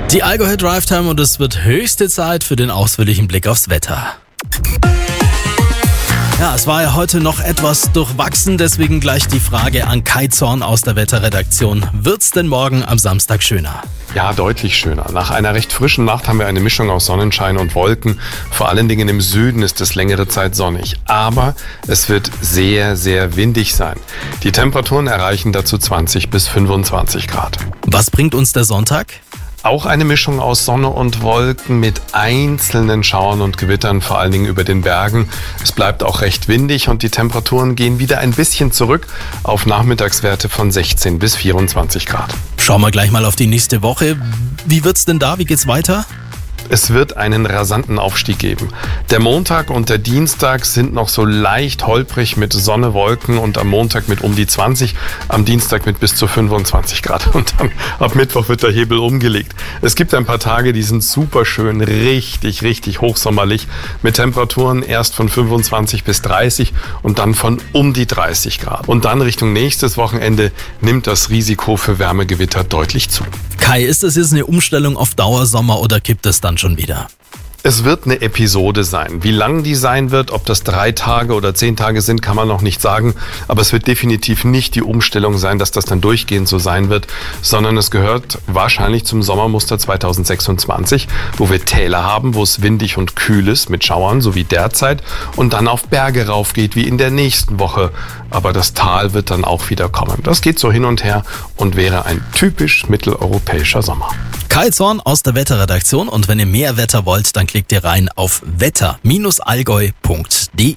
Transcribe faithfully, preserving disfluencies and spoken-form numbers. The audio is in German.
Die Allgäuer Drive Time und es wird höchste Zeit für den ausführlichen Blick aufs Wetter. Ja, es war ja heute noch etwas durchwachsen, deswegen gleich die Frage an Kai Zorn aus der Wetterredaktion. Wird's denn morgen am Samstag schöner? Ja, deutlich schöner. Nach einer recht frischen Nacht haben wir eine Mischung aus Sonnenschein und Wolken. Vor allen Dingen im Süden ist es längere Zeit sonnig. Aber es wird sehr, sehr windig sein. Die Temperaturen erreichen dazu zwanzig bis fünfundzwanzig Grad. Was bringt uns der Sonntag? Auch eine Mischung aus Sonne und Wolken mit einzelnen Schauern und Gewittern, vor allen Dingen über den Bergen. Es bleibt auch recht windig und die Temperaturen gehen wieder ein bisschen zurück auf Nachmittagswerte von sechzehn bis vierundzwanzig Grad. Schauen wir gleich mal auf die nächste Woche. Wie wird's denn da? Wie geht's weiter? Es wird einen rasanten Aufstieg geben. Der Montag und der Dienstag sind noch so leicht holprig mit Sonne, Wolken und am Montag mit um die zwanzig, am Dienstag mit bis zu fünfundzwanzig Grad und dann ab Mittwoch wird der Hebel umgelegt. Es gibt ein paar Tage, die sind super schön, richtig, richtig hochsommerlich mit Temperaturen erst von fünfundzwanzig bis dreißig und dann von um die dreißig Grad. Und dann Richtung nächstes Wochenende nimmt das Risiko für Wärmegewitter deutlich zu. Kai, ist das jetzt eine Umstellung auf Dauersommer oder kippt es dann schon wieder? Es wird eine Episode sein. Wie lang die sein wird, ob das drei Tage oder zehn Tage sind, kann man noch nicht sagen. Aber es wird definitiv nicht die Umstellung sein, dass das dann durchgehend so sein wird, sondern es gehört wahrscheinlich zum Sommermuster zweitausendsechsundzwanzig, wo wir Täler haben, wo es windig und kühl ist mit Schauern, so wie derzeit, und dann auf Berge rauf geht, wie in der nächsten Woche. Aber das Tal wird dann auch wieder kommen. Das geht so hin und her und wäre ein typisch mitteleuropäischer Sommer. Kai Zorn aus der Wetterredaktion und wenn ihr mehr Wetter wollt, dann klickt ihr rein auf wetter Bindestrich allgäu punkt de.